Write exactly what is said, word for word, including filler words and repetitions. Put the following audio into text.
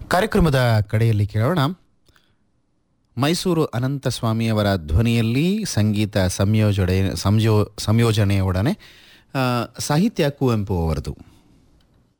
ಕಾರ್ಯಕ್ರಮದ ಕಡೆಯಲ್ಲಿ ಕೇಳೋಣ. ಮೈಸೂರು ಅನಂತಸ್ವಾಮಿಯವರ ಧ್ವನಿಯಲ್ಲಿ ಸಂಗೀತ ಸಂಯೋಜನೆ ಸಂಯೋ ಸಂಯೋಜನೆಯೊಡನೆ ಸಾಹಿತ್ಯ ಕುವೆಂಪು ಅವರದು.